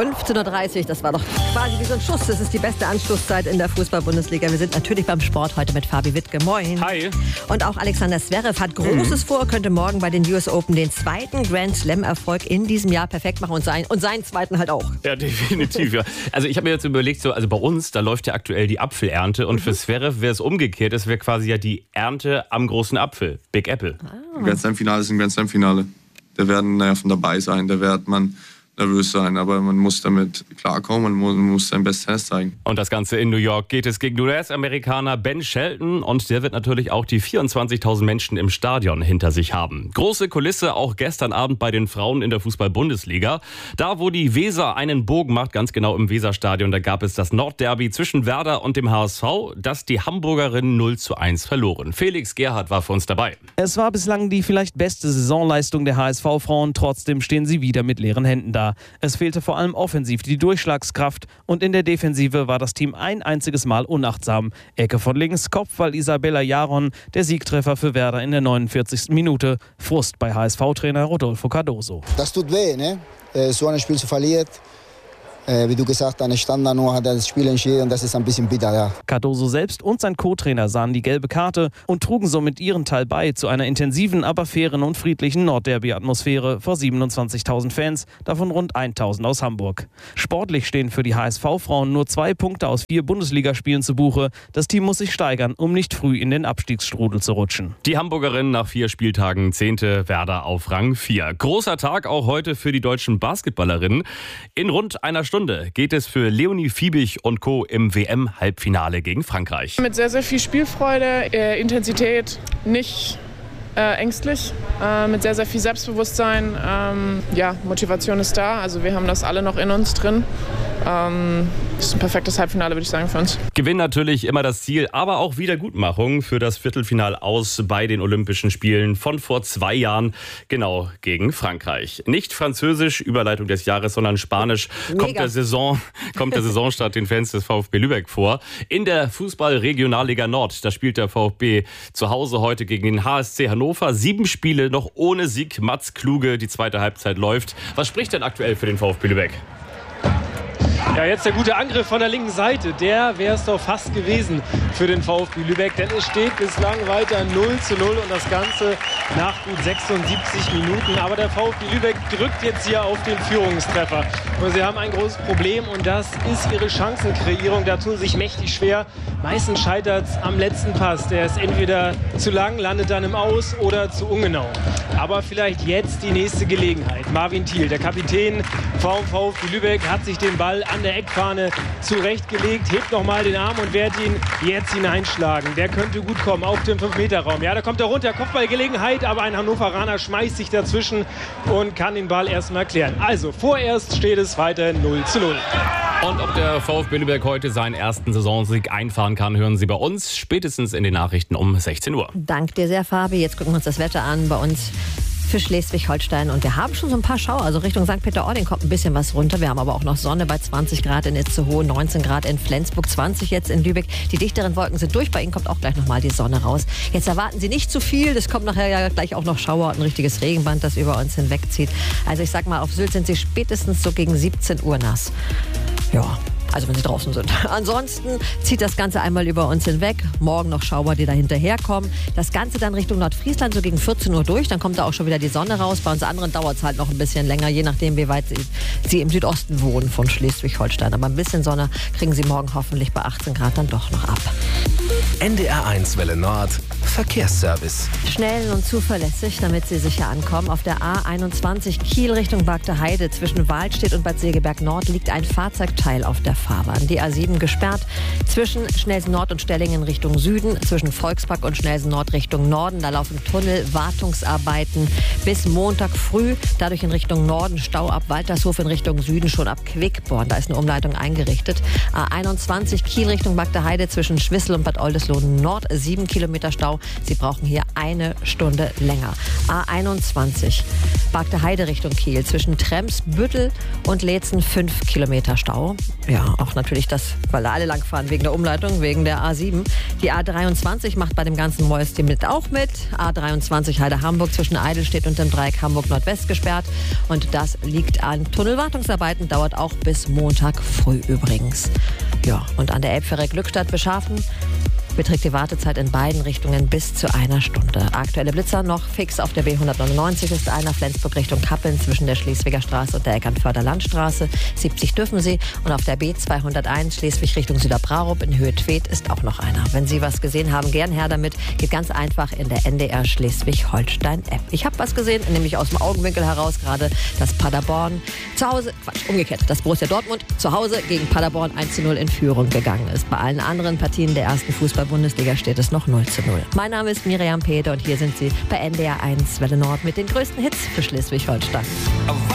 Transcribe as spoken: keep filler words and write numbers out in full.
fünfzehn Uhr dreißig, das war doch quasi wie so ein Schuss. Das ist die beste Anschlusszeit in der Fußball-Bundesliga. Wir sind natürlich beim Sport heute mit Fabi Wittke. Moin. Hi. Und auch Alexander Zverev hat Großes mhm. vor, könnte morgen bei den U S Open den zweiten Grand Slam-Erfolg in diesem Jahr perfekt machen und, sein, und seinen zweiten halt auch. Ja, definitiv. Ja. Also ich habe mir jetzt überlegt, so, also bei uns, da läuft ja aktuell die Apfelernte und mhm. für Zverev wäre es umgekehrt. Das wäre quasi ja die Ernte am großen Apfel, Big Apple. Ah. Ein Grand Slam-Finale ist ein Grand Slam-Finale. Da werden Nerven dabei sein, da wird man nervös sein, aber man muss damit klarkommen, man muss, man muss sein Bestes zeigen. Und das Ganze in New York geht es gegen U S-Amerikaner Ben Shelton und der wird natürlich auch die vierundzwanzigtausend Menschen im Stadion hinter sich haben. Große Kulisse auch gestern Abend bei den Frauen in der Fußball-Bundesliga. Da, wo die Weser einen Bogen macht, ganz genau im Weserstadion, da gab es das Nordderby zwischen Werder und dem H S V, das die Hamburgerinnen null zu eins verloren. Felix Gerhardt war für uns dabei. Es war bislang die vielleicht beste Saisonleistung der H S V-Frauen, trotzdem stehen sie wieder mit leeren Händen da. Es fehlte vor allem offensiv die Durchschlagskraft und in der Defensive war das Team ein einziges Mal unachtsam. Ecke von links, Kopfball Isabella Jaron, der Siegtreffer für Werder in der neunundvierzigsten Minute. Frust bei H S V-Trainer Rodolfo Cardoso. Das tut weh, ne? So ein Spiel zu verlieren. Äh, wie du gesagt hast, eine Standard nur hat das Spiel entschieden und das ist ein bisschen bitter, ja. Cardoso selbst und sein Co-Trainer sahen die gelbe Karte und trugen somit ihren Teil bei zu einer intensiven, aber fairen und friedlichen Nordderby-Atmosphäre vor siebenundzwanzigtausend Fans, davon rund tausend aus Hamburg. Sportlich stehen für die H S V-Frauen nur zwei Punkte aus vier Bundesligaspielen zu Buche. Das Team muss sich steigern, um nicht früh in den Abstiegsstrudel zu rutschen. Die Hamburgerinnen nach vier Spieltagen Zehnte, Werder auf Rang vier. Großer Tag auch heute für die deutschen Basketballerinnen. In rund einer Stunde geht es für Leonie Fiebig und Co. im W M-Halbfinale gegen Frankreich. Mit sehr, sehr viel Spielfreude, äh, Intensität, nicht äh, ängstlich, äh, mit sehr, sehr viel Selbstbewusstsein. Ähm, ja, Motivation ist da, also wir haben das alle noch in uns drin. Ähm, das ist ein perfektes Halbfinale, würde ich sagen, für uns. Gewinn natürlich immer das Ziel, aber auch Wiedergutmachung für das Viertelfinale aus bei den Olympischen Spielen von vor zwei Jahren, genau gegen Frankreich. Nicht französisch, Überleitung des Jahres, sondern Spanisch kommt der, Saison, kommt der Saisonstart den Fans des VfB Lübeck vor. In der Fußball-Regionalliga Nord, da spielt der VfB zu Hause heute gegen den H S C Hannover. Sieben Spiele noch ohne Sieg. Mats Kluge, die zweite Halbzeit läuft. Was spricht denn aktuell für den VfB Lübeck? Ja, jetzt der gute Angriff von der linken Seite. Der wäre es doch fast gewesen für den VfB Lübeck. Denn es steht bislang weiter null zu null und das Ganze nach gut sechsundsiebzig Minuten. Aber der VfB Lübeck drückt jetzt hier auf den Führungstreffer. Und sie haben ein großes Problem und das ist ihre Chancenkreierung. Da tun sie sich mächtig schwer. Meistens scheitert es am letzten Pass. Der ist entweder zu lang, landet dann im Aus oder zu ungenau. Aber vielleicht jetzt die nächste Gelegenheit. Marvin Thiel, der Kapitän vom VfB Lübeck, hat sich den Ball an der Eckfahne zurechtgelegt, hebt nochmal den Arm und wird ihn jetzt hineinschlagen. Der könnte gut kommen auf den fünf Meter Raum. Ja, da kommt er runter, Kopfballgelegenheit, aber ein Hannoveraner schmeißt sich dazwischen und kann den Ball erstmal klären. Also, vorerst steht es weiter null zu null. Und ob der VfB Lübeck heute seinen ersten Saisonsieg einfahren kann, hören Sie bei uns spätestens in den Nachrichten um sechzehn Uhr. Dank dir sehr, Fabi. Jetzt gucken wir uns das Wetter an bei uns für Schleswig-Holstein und wir haben schon so ein paar Schauer, also Richtung Sankt Peter-Ording kommt ein bisschen was runter. Wir haben aber auch noch Sonne bei zwanzig Grad in Itzehoe, neunzehn Grad in Flensburg, zwanzig jetzt in Lübeck. Die dichteren Wolken sind durch, bei Ihnen kommt auch gleich nochmal die Sonne raus. Jetzt erwarten Sie nicht zu viel, es kommt nachher ja gleich auch noch Schauer und ein richtiges Regenband, das über uns hinwegzieht. Also ich sag mal, auf Sylt sind Sie spätestens so gegen siebzehn Uhr nass. Ja. Also wenn sie draußen sind. Ansonsten zieht das Ganze einmal über uns hinweg. Morgen noch Schauer, die da hinterherkommen. Das Ganze dann Richtung Nordfriesland so gegen vierzehn Uhr durch. Dann kommt da auch schon wieder die Sonne raus. Bei uns anderen dauert es halt noch ein bisschen länger, je nachdem, wie weit sie, sie im Südosten wohnen von Schleswig-Holstein. Aber ein bisschen Sonne kriegen sie morgen hoffentlich bei achtzehn Grad dann doch noch ab. N D R eins Welle Nord Verkehrsservice. Schnell und zuverlässig, damit Sie sicher ankommen. Auf der A einundzwanzig Kiel Richtung Bagde Heide zwischen Wahlstedt und Bad Segeberg Nord liegt ein Fahrzeugteil auf der Fahrbahn. Die A sieben gesperrt zwischen Schnelsen Nord und Stellingen Richtung Süden, zwischen Volkspark und Schnelsen Nord Richtung Norden. Da laufen Tunnelwartungsarbeiten bis Montag früh. Dadurch in Richtung Norden Stau ab Waltershof, in Richtung Süden schon ab Quickborn. Da ist eine Umleitung eingerichtet. A einundzwanzig Kiel Richtung Bagde Heide zwischen Schwissel und Bad Oldesloe Gütersloh Nord sieben Kilometer Stau. Sie brauchen hier eine Stunde länger. A einundzwanzig, Bargte Heide Richtung Kiel. Zwischen Tremsbüttel und Leetzen fünf Kilometer Stau. Ja, auch natürlich das, weil da alle langfahren wegen der Umleitung, wegen der A sieben. Die A dreiundzwanzig macht bei dem ganzen Mäuschen mit auch mit. A dreiundzwanzig Heide-Hamburg zwischen Eidelstedt und dem Dreieck Hamburg-Nordwest gesperrt. Und das liegt an Tunnelwartungsarbeiten, dauert auch bis Montag früh übrigens. Ja, und an der Elbfähre Glückstadt-Beschaffen beträgt die Wartezeit in beiden Richtungen bis zu einer Stunde. Aktuelle Blitzer noch fix auf der B hundertneunundneunzig ist einer Flensburg Richtung Kappeln zwischen der Schleswiger Straße und der Eckernförder Landstraße. siebzig dürfen Sie. Und auf der B zweihunderteins Schleswig Richtung Süderbrarup in Höhe Tweed ist auch noch einer. Wenn Sie was gesehen haben, gern her damit. Geht ganz einfach in der N D R Schleswig-Holstein-App. Ich habe was gesehen, nämlich aus dem Augenwinkel heraus gerade, dass Paderborn zu Hause, Quatsch, umgekehrt, dass Borussia Dortmund zu Hause gegen Paderborn eins zu null in Führung gegangen ist. Bei allen anderen Partien der ersten Fußball-Bundesliga steht es noch null zu null. Mein Name ist Miriam Peter und hier sind Sie bei N D R eins Welle Nord mit den größten Hits für Schleswig-Holstein.